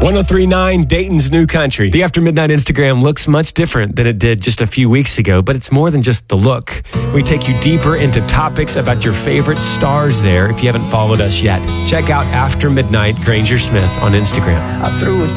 1039 Dayton's New Country. The After Midnight Instagram looks much different than it did just a few weeks ago, but it's more than just the look. We take you deeper into topics about your favorite stars there. If you haven't followed us yet, check out After Midnight Granger Smith on Instagram. I threw it